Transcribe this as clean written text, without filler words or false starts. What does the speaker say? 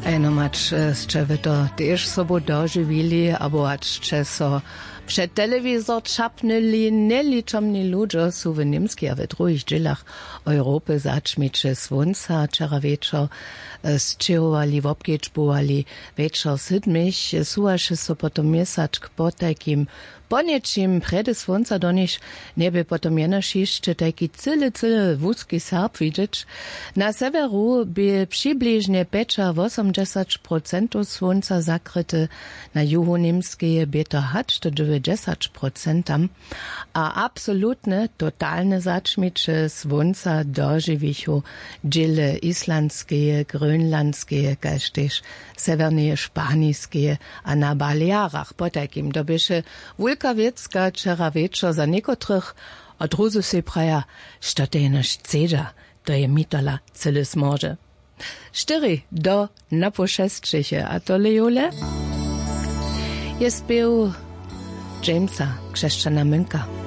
Eno mać jeszcze wy to też sobą dożywili, albo jeszcze so przed telewizor czapnęli nieliczomni ludzie są w niemskich, a w drugich dzielach Europy zaczmicze słońca, wczoraj wieczór zczyłowali, w obkieczbowali, wieczór sydmich, słuchaszy so potom miesaczk po takim ponieczym przede słońca do nich nieby potom jenoż jeszcze taki cyle wózki serb widzieć. Na severu by przybliżnie 85% słońca zakryte, na juhu niemskie by to hać do 90%, a absolutne, totalne zaczmicze słońca dożywichu dziele islandskie, grönlandskie, kaž też severne španijskie, a na Balearach po takim dobyše Wulkawiecka wczoraj wieczór za niekotrych od ruzu se praja, što to je naš cedza, to je mitola cyle smorze. 4 do na po 6, a to lejole jest był Jamesa Krzeszczana Münka.